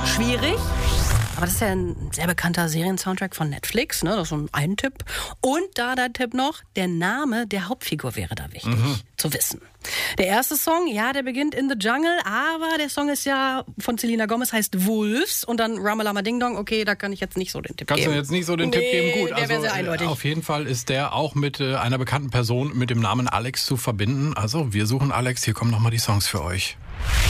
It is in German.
schwierig. Aber das ist ja ein sehr bekannter Seriensoundtrack von Netflix, ne? Das ist so ein Tipp. Und da der Tipp noch, der Name der Hauptfigur wäre da wichtig zu wissen. Der erste Song, ja, der beginnt in the Jungle, aber der Song ist ja von Selena Gomez, heißt Wolves und dann Ramalama Ding Dong. Okay, da kann ich jetzt nicht so den Tipp geben. Kannst du jetzt nicht so den Tipp geben? Gut, der wäre sehr eindeutig. Auf jeden Fall ist der auch mit einer bekannten Person mit dem Namen Alex zu verbinden. Also wir suchen Alex, hier kommen nochmal die Songs für euch.